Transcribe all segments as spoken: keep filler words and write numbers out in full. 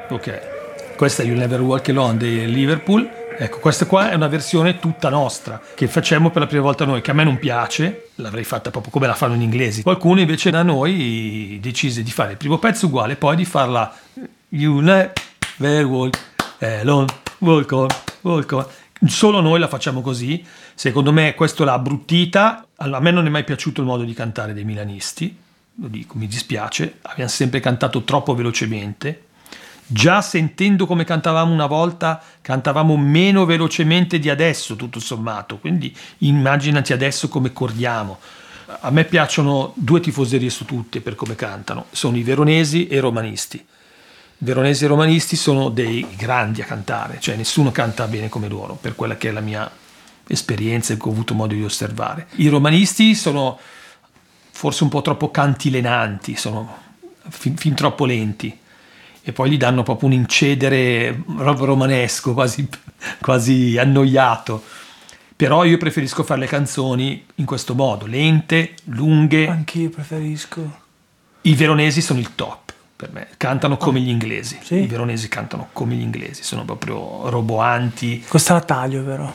Ok, questa è You Never Walk Alone di Liverpool. Ecco, questa qua è una versione tutta nostra che facciamo per la prima volta noi, che a me non piace, l'avrei fatta proprio come la fanno gli inglesi. Qualcuno invece da noi decise di fare il primo pezzo uguale, poi di farla You Never Walk Alone, walk on, walk on. Solo noi la facciamo così. Secondo me questo l'ha abbruttita. Allora, a me non è mai piaciuto il modo di cantare dei milanisti, lo dico, mi dispiace, abbiamo sempre cantato troppo velocemente. Già sentendo come cantavamo una volta, cantavamo meno velocemente di adesso, tutto sommato. Quindi immaginati adesso come corriamo. A me piacciono due tifoserie su tutte per come cantano. Sono i veronesi e i romanisti. I veronesi e i romanisti sono dei grandi a cantare, cioè nessuno canta bene come loro, per quella che è la mia esperienza e che ho avuto modo di osservare. I romanisti sono forse un po' troppo cantilenanti, sono fin, fin troppo lenti. E poi gli danno proprio un incedere romanesco, quasi, quasi annoiato. Però io preferisco fare le canzoni in questo modo, lente, lunghe. Anch'io preferisco. I veronesi sono il top per me, cantano come oh. gli inglesi. Sì? I veronesi cantano come gli inglesi, sono proprio roboanti. Costa la taglio, però.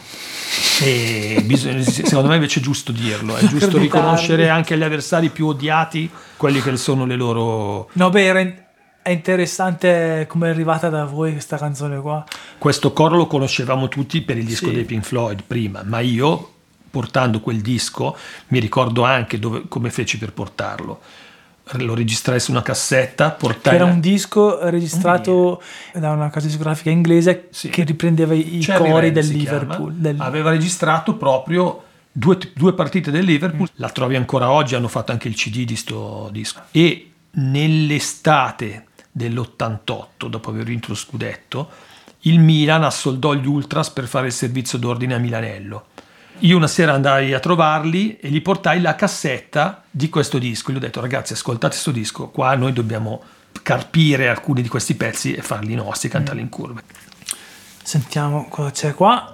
E bisogna, secondo me invece è giusto dirlo, è giusto riconoscere anche agli avversari più odiati quelli che sono le loro... No, beh, era... In... È interessante come è arrivata da voi questa canzone qua. Questo coro lo conoscevamo tutti per il disco sì. dei Pink Floyd prima, ma io portando quel disco mi ricordo anche dove, come feci per portarlo. Lo registrai su una cassetta, portai... Era un disco registrato un da una casa discografica inglese sì. che riprendeva i Cherry cori del Liverpool. Del... Aveva registrato proprio due, due partite del Liverpool. Mm. La trovi ancora oggi, hanno fatto anche il C D di sto disco. E nell'estate dell'ottantotto, dopo aver vinto lo scudetto, il Milan assoldò gli Ultras per fare il servizio d'ordine a Milanello. Io una sera andai a trovarli e gli portai la cassetta di questo disco. Gli ho detto: ragazzi, ascoltate questo disco, qua noi dobbiamo carpire alcuni di questi pezzi e farli nostri, cantarli in curve. Sentiamo cosa c'è qua.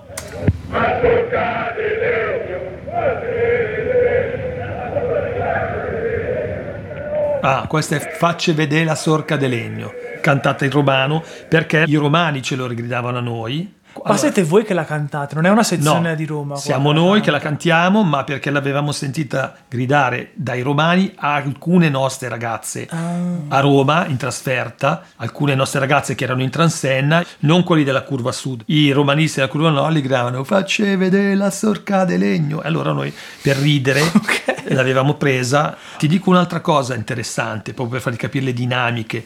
Ah, questa è Facce vedere la sorca de legno, cantata in romano, perché i romani ce lo rigridavano a noi. Ma allora, siete voi che la cantate, non è una sezione no, di Roma? Siamo noi che la cantiamo, ma perché l'avevamo sentita gridare dai romani a alcune nostre ragazze ah. a Roma in trasferta, alcune nostre ragazze che erano in Transenna, non quelli della curva sud. I romanisti della curva nord li gridavano Facce vedere la sorca de legno, e allora noi per ridere okay. l'avevamo presa. Ti dico un'altra cosa interessante, proprio per farvi capire le dinamiche.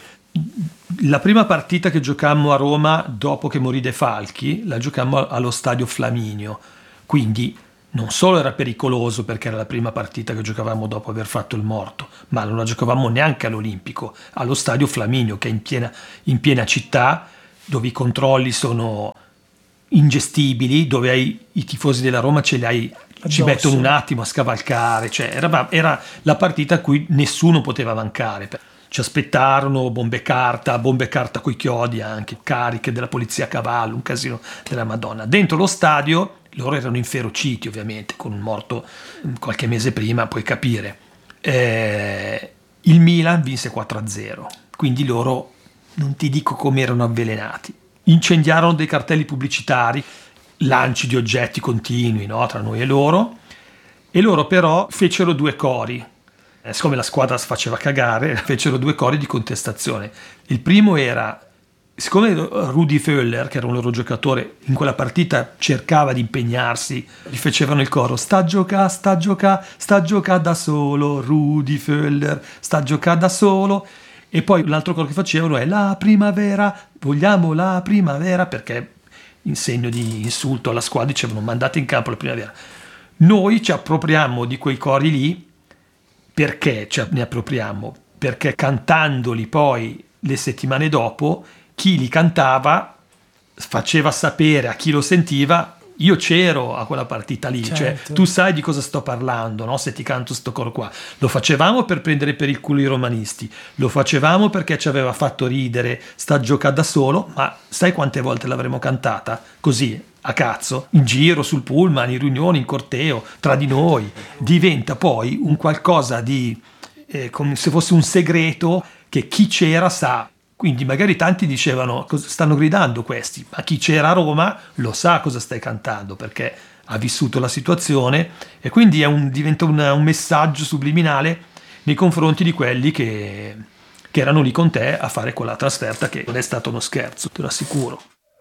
La prima partita che giocammo a Roma dopo che morì De Falchi la giocammo allo stadio Flaminio, quindi non solo era pericoloso perché era la prima partita che giocavamo dopo aver fatto il morto, ma non la giocavamo neanche all'Olimpico, allo stadio Flaminio, che è in piena, in piena città, dove i controlli sono ingestibili, dove hai, i tifosi della Roma ce li hai, ci mettono un attimo a scavalcare, cioè era, era la partita a cui nessuno poteva mancare. Ci aspettarono bombe carta, bombe carta coi chiodi anche, cariche della polizia a cavallo, un casino della Madonna. Dentro lo stadio loro erano inferociti ovviamente, con un morto qualche mese prima, puoi capire. Eh, il Milan vinse quattro a zero, quindi loro, non ti dico come erano avvelenati. Incendiarono dei cartelli pubblicitari, lanci di oggetti continui, no, tra noi e loro, e loro però fecero due cori. Siccome la squadra si faceva cagare, fecero due cori di contestazione. Il primo era, siccome Rudi Völler, che era un loro giocatore, in quella partita cercava di impegnarsi, gli facevano il coro sta a giocare, sta a giocare, sta a giocare da solo, Rudi Völler, sta a giocare da solo. E poi l'altro coro che facevano è la primavera, vogliamo la primavera, perché in segno di insulto alla squadra dicevano mandate in campo la primavera. Noi ci appropriamo di quei cori lì. Perché ce ne appropriamo? Perché cantandoli poi le settimane dopo, chi li cantava faceva sapere a chi lo sentiva io c'ero a quella partita lì, certo. Cioè tu sai di cosa sto parlando, no? Se ti canto sto coro qua. Lo facevamo per prendere per il culo i romanisti, lo facevamo perché ci aveva fatto ridere, sta a giocare da solo, ma sai quante volte l'avremmo cantata? Così, a cazzo, in giro, sul pullman, in riunioni, in corteo, tra di noi. Diventa poi un qualcosa di, eh, come se fosse un segreto che chi c'era sa. Quindi magari tanti dicevano: cosa stanno gridando questi? Ma chi c'era a Roma lo sa cosa stai cantando, perché ha vissuto la situazione, e quindi è un, diventa un, un messaggio subliminale nei confronti di quelli che, che erano lì con te a fare quella trasferta, che non è stato uno scherzo, te lo assicuro.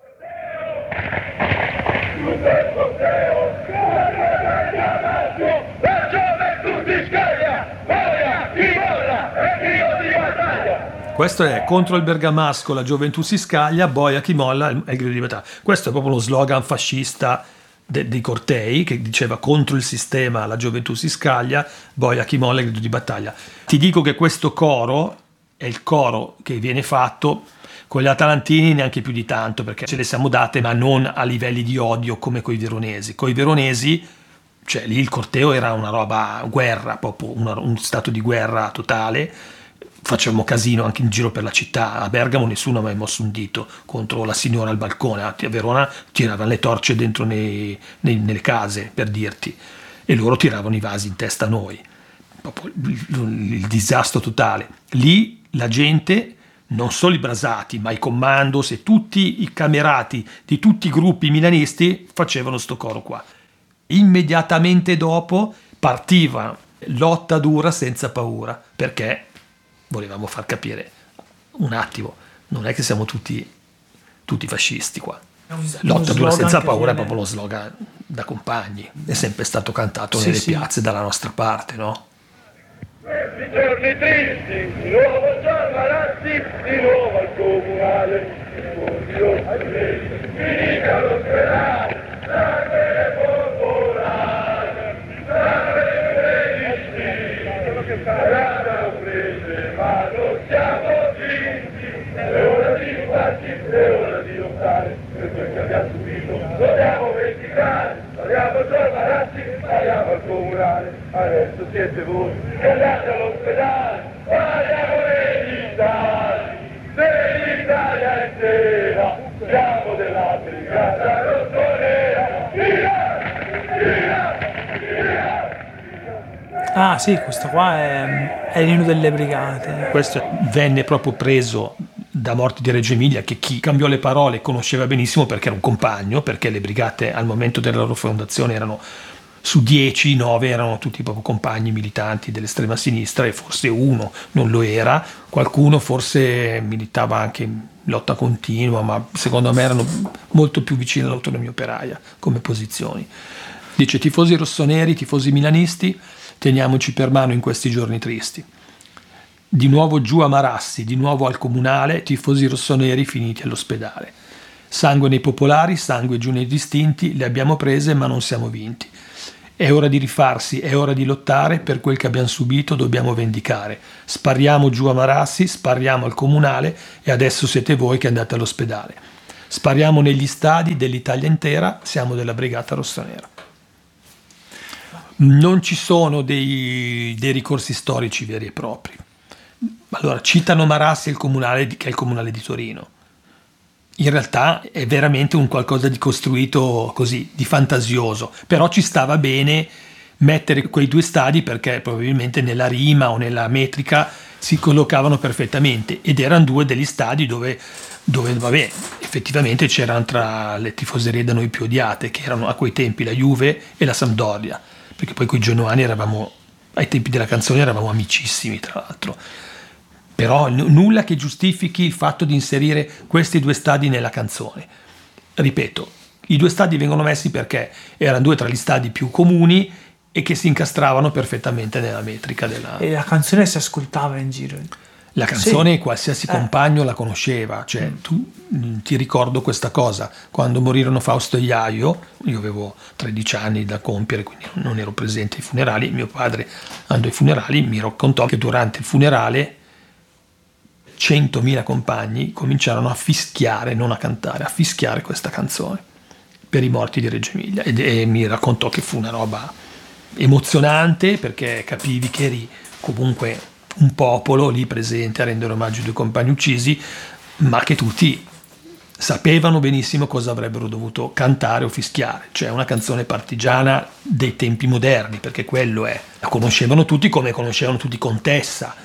Questo è: contro il bergamasco la gioventù si scaglia, boia chi molla è il grido di battaglia. Questo è proprio uno slogan fascista de- dei cortei, che diceva: contro il sistema la gioventù si scaglia, boia chi molla è il grido di battaglia. Ti dico che questo coro è il coro che viene fatto con gli atalantini neanche più di tanto, perché ce le siamo date, ma non a livelli di odio come coi veronesi. Coi veronesi, cioè lì il corteo era una roba guerra, proprio una, un stato di guerra totale. Facevamo casino anche in giro per la città. A Bergamo nessuno ha mai mosso un dito contro la signora al balcone. A Verona tiravano le torce dentro nei, nei, nelle case, per dirti, e loro tiravano i vasi in testa a noi. Proprio il, il disastro totale. Lì la gente, non solo i brasati, ma i commandos e tutti i camerati di tutti i gruppi milanisti facevano sto coro qua. Immediatamente dopo partiva lotta dura senza paura, perché volevamo far capire un attimo, non è che siamo tutti, tutti fascisti qua. Lotta dura senza paura è proprio lo slogan da compagni, è sempre stato cantato sì, nelle sì. piazze dalla nostra parte, no? Questi giorni tristi, di nuovo giorno Razzi, di nuovo al comunale, oddio, finita l'ospedale, sangue popolare, sangue previsti, saranno prese, ma non siamo vinti, è ora di farci, è ora di lottare, per quel che abbiamo subito, dobbiamo vendicare, parliamo giorno Razzi, parliamo al comunale, adesso siete voi, che andate all'ospedale, parliamo dell'Italia, dell'Italia intera, siamo della brigata rossonera, via, via, via. Ah sì, questo qua è, è l'inno delle brigate. Questo venne proprio preso da Morti di Reggio Emilia, che chi cambiò le parole conosceva benissimo perché era un compagno, perché le brigate al momento della loro fondazione erano su dieci, nove erano tutti proprio compagni militanti dell'estrema sinistra, e forse uno non lo era, qualcuno forse militava anche in lotta continua, ma secondo me erano molto più vicini all'autonomia operaia come posizioni. Dice: tifosi rossoneri, tifosi milanisti, teniamoci per mano in questi giorni tristi. Di nuovo giù a Marassi, di nuovo al comunale, tifosi rossoneri finiti all'ospedale. Sangue nei popolari, sangue giù nei distinti, le abbiamo prese ma non siamo vinti. È ora di rifarsi, è ora di lottare, per quel che abbiamo subito dobbiamo vendicare. Spariamo giù a Marassi, spariamo al comunale, e adesso siete voi che andate all'ospedale. Spariamo negli stadi dell'Italia intera, siamo della brigata rossonera. Non ci sono dei, dei ricorsi storici veri e propri. Allora, citano Marassi e il comunale, che è il comunale di Torino. In realtà è veramente un qualcosa di costruito così, di fantasioso, però ci stava bene mettere quei due stadi perché probabilmente nella rima o nella metrica si collocavano perfettamente, ed erano due degli stadi dove, dove vabbè, effettivamente c'erano tra le tifoserie da noi più odiate, che erano a quei tempi la Juve e la Sampdoria, perché poi coi genuani eravamo, ai tempi della canzone eravamo amicissimi tra l'altro. Però n- nulla che giustifichi il fatto di inserire questi due stadi nella canzone. Ripeto, i due stadi vengono messi perché erano due tra gli stadi più comuni e che si incastravano perfettamente nella metrica della... E la canzone si ascoltava in giro. La canzone sì. Qualsiasi eh. compagno la conosceva, cioè mm. tu ti ricordo questa cosa, quando morirono Fausto e Iaio, io avevo tredici anni da compiere, quindi non ero presente ai funerali, mio padre andò ai funerali, mi raccontò che durante il funerale centomila compagni cominciarono a fischiare, non a cantare, a fischiare questa canzone per i morti di Reggio Emilia, e, e mi raccontò che fu una roba emozionante, perché capivi che eri comunque un popolo lì presente a rendere omaggio ai due compagni uccisi, ma che tutti sapevano benissimo cosa avrebbero dovuto cantare o fischiare, cioè una canzone partigiana dei tempi moderni, perché quello è. La conoscevano tutti come conoscevano tutti Contessa,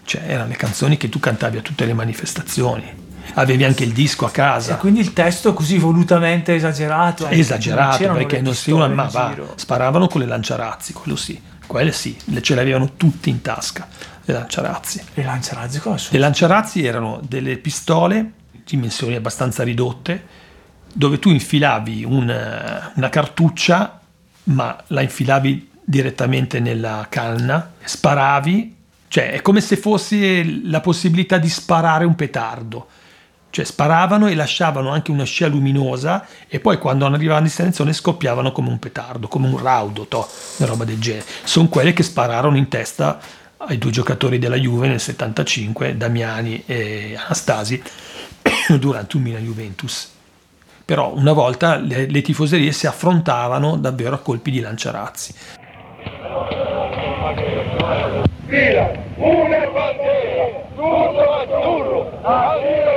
Cioè, erano le canzoni che tu cantavi a tutte le manifestazioni. Avevi anche il disco a casa. E quindi il testo così volutamente esagerato. Cioè, esagerato, non perché non si ma va, sparavano con le lanciarazzi, quello sì. Quelle sì, le ce le avevano tutti in tasca, le lanciarazzi. Le lanciarazzi cosa sono? Le lanciarazzi erano delle pistole, dimensioni abbastanza ridotte, dove tu infilavi un, una cartuccia, ma la infilavi direttamente nella canna, sparavi, cioè è come se fosse la possibilità di sparare un petardo. Cioè sparavano e lasciavano anche una scia luminosa e poi quando arrivavano a destinazione scoppiavano come un petardo, come un raudo, to, una roba del genere. Sono quelle che spararono in testa ai due giocatori della Juve nel settantacinque, Damiani e Anastasi, durante un Milan-Juventus. Però una volta le, le tifoserie si affrontavano davvero a colpi di lanciarazzi. Fila!